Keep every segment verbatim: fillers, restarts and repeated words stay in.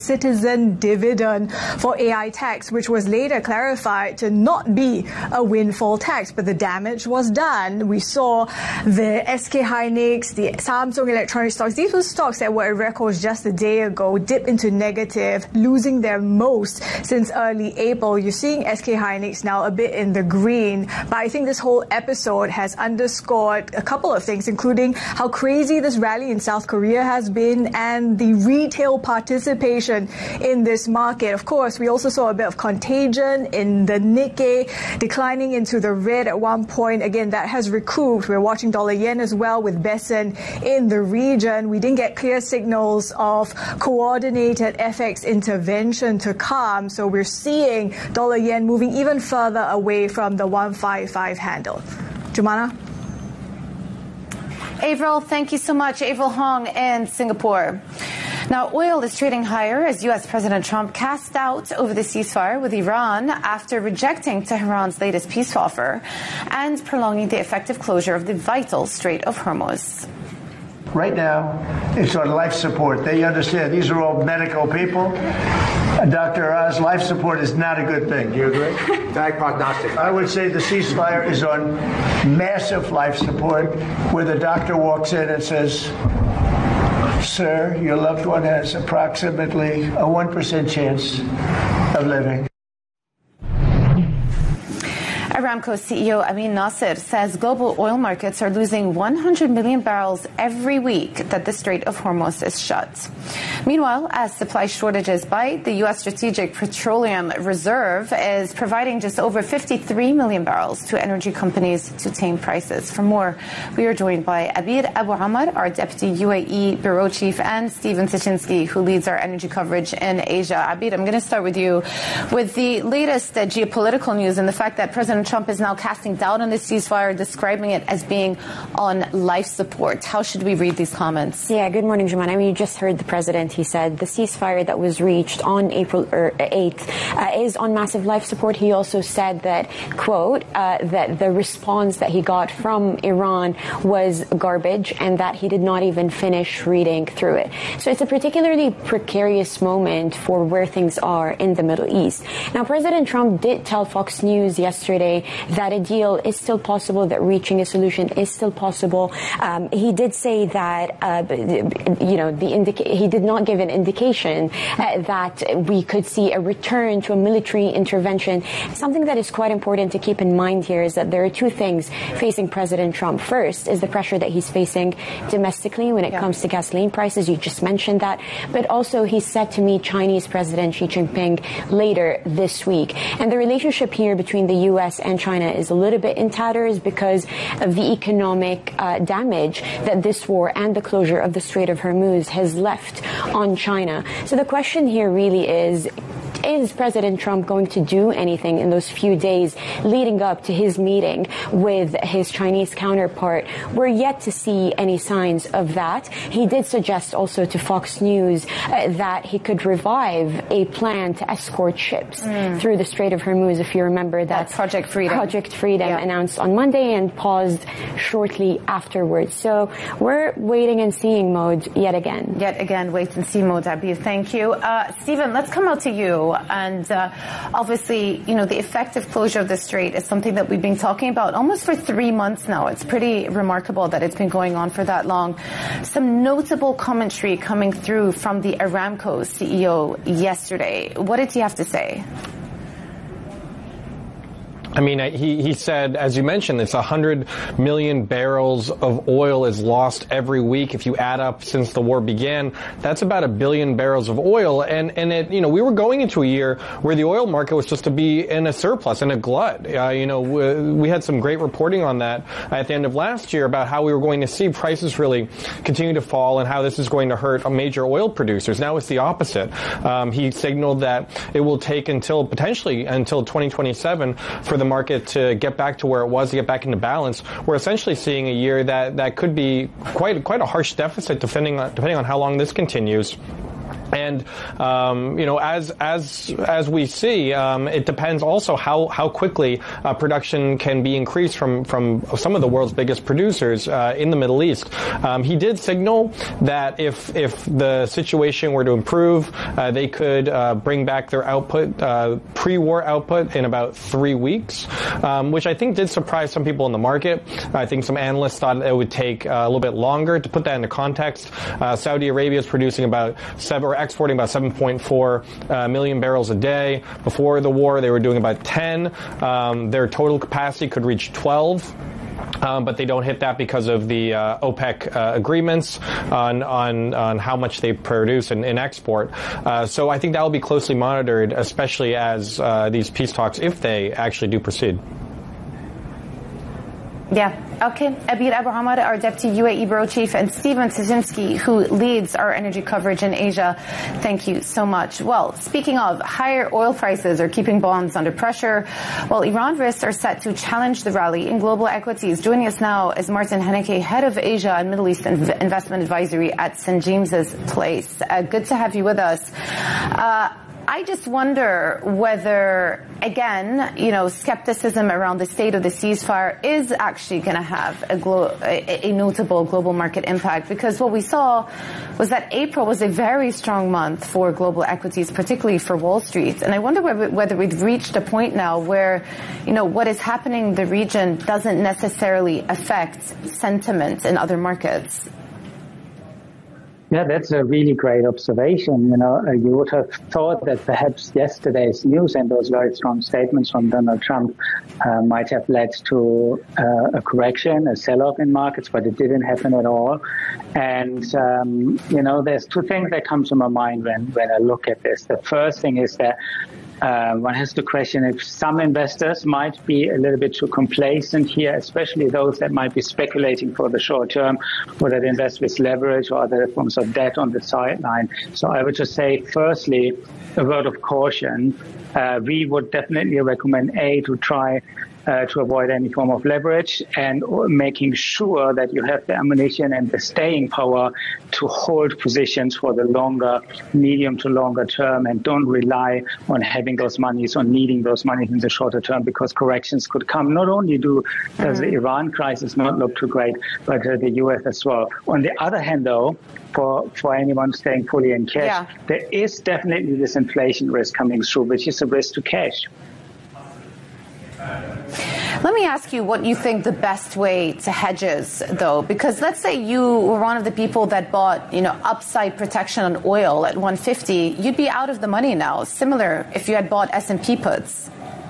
citizen dividend for A I tax, which was later clarified to not be a windfall tax, but the damage was done. We saw the S K Hynix, the Samsung Electronics stocks, these were stocks that were at records just a day ago, dip into negative, losing their most since early April. You're seeing S K Hynix now a bit in the green, but I think this whole episode has underscored a couple of things, including how crazy this rally in South Korea has been and the retail participation in this market. Of course, we also saw a bit of contagion in the Nikkei, declining into the red at one point. Again, that has recouped. We're watching dollar yen as well with Besson in the region. We didn't get clear signals of coordinated F X intervention to come, so we're seeing dollar yen moving even further away from the one fifty-five handle. Jumana? Avril, thank you so much. Avril Hong in Singapore. Now, oil is trading higher as U S President Trump cast doubt over the ceasefire with Iran after rejecting Tehran's latest peace offer and prolonging the effective closure of the vital Strait of Hormuz. Right now, it's on life support. They understand these are all medical people. Doctor Oz, life support is not a good thing. Do you agree? Bad prognostic. I would say the ceasefire is on massive life support, where the doctor walks in and says, sir, your loved one has approximately a one percent chance of living. Aramco C E O Amin Nasser says global oil markets are losing one hundred million barrels every week that the Strait of Hormuz is shut. Meanwhile, as supply shortages bite, the U S Strategic Petroleum Reserve is providing just over fifty-three million barrels to energy companies to tame prices. For more, we are joined by Abir Abu Amr, our Deputy U A E Bureau Chief, and Stephen Tichinski, who leads our energy coverage in Asia. Abir, I'm going to start with you with the latest uh, geopolitical news and the fact that President Trump is now casting doubt on this ceasefire, describing it as being on life support. How should we read these comments? Yeah, good morning, Juman. I mean, you just heard the president. He said the ceasefire that was reached on April eighth uh, is on massive life support. He also said that, quote, uh, that the response that he got from Iran was garbage and that he did not even finish reading through it. So it's a particularly precarious moment for where things are in the Middle East. Now, President Trump did tell Fox News yesterday that a deal is still possible, that reaching a solution is still possible. Um, he did say that, uh, you know, the indica- he did not give an indication uh, that we could see a return to a military intervention. Something that is quite important to keep in mind here is that there are two things facing President Trump. First is the pressure that he's facing domestically when it yeah. comes to gasoline prices. You just mentioned that. But also he's set to meet Chinese President Xi Jinping later this week. And the relationship here between the U S and China is a little bit in tatters because of the economic uh, damage that this war and the closure of the Strait of Hormuz has left on China. So the question here really is, is President Trump going to do anything in those few days leading up to his meeting with his Chinese counterpart? We're yet to see any signs of that. He did suggest also to Fox News uh, that he could revive a plan to escort ships mm. through the Strait of Hormuz. If you remember, that That's Project Freedom. Project Freedom yeah. announced on Monday and paused shortly afterwards. So we're waiting and seeing mode yet again. Yet again, wait and see mode, Abir. Thank you. Uh, Stephen, let's come out to you. And uh, obviously, you know, the effective closure of the strait is something that we've been talking about almost for three months now. It's pretty remarkable that it's been going on for that long. Some notable commentary coming through from the Aramco C E O yesterday. What did he have to say? I mean, he, he said, as you mentioned, it's one hundred million barrels of oil is lost every week. If you add up since the war began, that's about a billion barrels of oil. And, and it, you know, we were going into a year where the oil market was supposed to be in a surplus, in a glut. Uh, you know, we had some great reporting on that at the end of last year about how we were going to see prices really continue to fall and how this is going to hurt major oil producers. Now it's the opposite. Um, he signaled that it will take until potentially until twenty twenty-seven for the market to get back to where it was, to get back into balance. We're essentially seeing a year that, that could be quite quite a harsh deficit depending on, depending on how long this continues. And, um, you know, as, as, as we see, um, it depends also how, how quickly uh, production can be increased from, from some of the world's biggest producers uh, in the Middle East. Um, he did signal that if, if the situation were to improve, uh, they could uh, bring back their output, uh, pre-war output in about three weeks, um, which I think did surprise some people in the market. I think some analysts thought it would take uh, a little bit longer. To put that into context, uh, Saudi Arabia is producing about seven, or exporting about seven point four uh, million barrels a day. Before the war, they were doing about ten. Um, their total capacity could reach twelve. Um, but they don't hit that because of the uh, OPEC uh, agreements on, on on how much they produce and, and export. Uh, so I think that will be closely monitored, especially as uh, these peace talks, if they actually do proceed. Yeah. Okay. Abir Abu Hamad, our Deputy U A E Bureau Chief, and Stephen Szynski, who leads our energy coverage in Asia. Thank you so much. Well, speaking of, higher oil prices are keeping bonds under pressure, while Iran risks are set to challenge the rally in global equities. Joining us now is Martin Henneke, Head of Asia and Middle East Inv- Investment Advisory at Saint James's Place. Uh, good to have you with us. Uh, I just wonder whether, again, you know, skepticism around the state of the ceasefire is actually going to have a, glo- a, a notable global market impact, because what we saw was that April was a very strong month for global equities, particularly for Wall Street. And I wonder whether, whether we've reached a point now where, you know, what is happening in the region doesn't necessarily affect sentiment in other markets. Yeah, that's a really great observation. You know, uh, you would have thought that perhaps yesterday's news and those very strong statements from Donald Trump uh, might have led to uh, a correction, a sell-off in markets, but it didn't happen at all. And, um, you know, there's two things that come to my mind when, when I look at this. The first thing is that Uh, one has to question if some investors might be a little bit too complacent here, especially those that might be speculating for the short term, or that invest with leverage or other forms of debt on the sideline. So I would just say, firstly, a word of caution. Uh, we would definitely recommend, A, to try Uh, to avoid any form of leverage, and making sure that you have the ammunition and the staying power to hold positions for the longer, medium to longer term, and don't rely on having those monies, on needing those monies in the shorter term, because corrections could come. Not only do does the Iran crisis not look too great, but uh, the U S as well. On the other hand, though, for, for anyone staying fully in cash, yeah. there is definitely this inflation risk coming through, which is a risk to cash. Let me ask you what you think the best way to hedge is, though, because let's say you were one of the people that bought, you know, upside protection on oil at one fifty, you'd be out of the money now. Similar if you had bought S and P puts.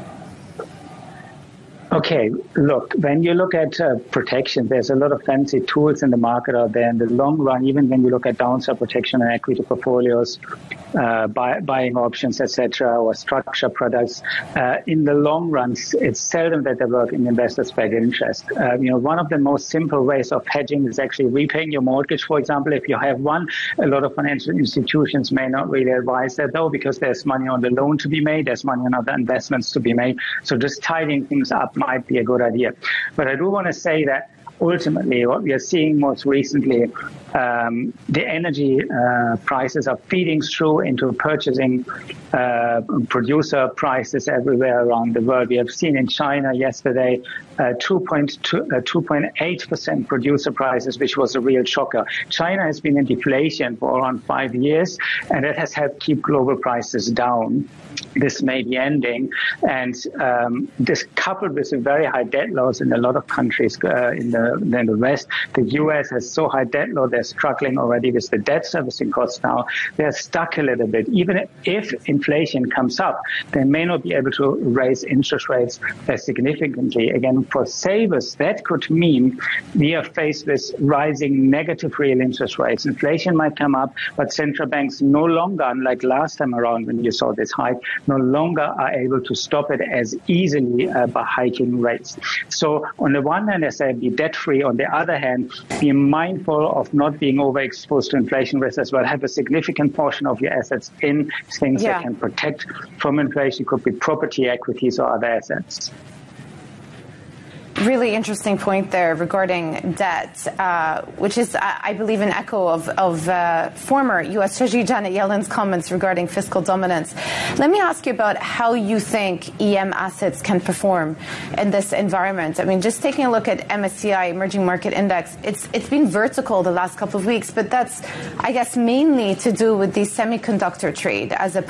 Okay, look, when you look at uh, protection, there's a lot of fancy tools in the market out there. In the long run, even when you look at downside protection and equity portfolios, uh, buy, buying options, et cetera, or structure products, uh, in the long run, it's seldom that they work in investors' best interest. Uh, you know, one of the most simple ways of hedging is actually repaying your mortgage, for example. If you have one, a lot of financial institutions may not really advise that, though, because there's money on the loan to be made, there's money on other investments to be made. So just tidying things up might be a good idea. But I do want to say that ultimately what we are seeing most recently, um, the energy uh, prices are feeding through into purchasing uh, producer prices everywhere around the world. We have seen in China yesterday uh, two point eight percent producer prices, which was a real shocker. China has been in deflation for around five years, and that has helped keep global prices down. This may be ending, and um, this coupled with the very high debt loads in a lot of countries uh, in the in the West. The U S has so high debt load, they're struggling already with the debt servicing costs now. They're stuck a little bit. Even if inflation comes up, they may not be able to raise interest rates as significantly. Again, for savers, that could mean we are faced with rising negative real interest rates. Inflation might come up, but central banks no longer, unlike last time around when you saw this hike, no longer are able to stop it as easily uh, by hiking rates. So on the one hand, I say be debt-free. On the other hand, be mindful of not being overexposed to inflation risk as well. Have a significant portion of your assets in things yeah. that can protect from inflation. Could be property, equities, or other assets. Really interesting point there regarding debt, uh, which is, I believe, an echo of, of uh, former U S Treasury Janet Yellen's comments regarding fiscal dominance. Let me ask you about how you think E M assets can perform in this environment. I mean, just taking a look at M S C I, Emerging Market Index, it's it's been vertical the last couple of weeks, but that's, I guess, mainly to do with the semiconductor trade as a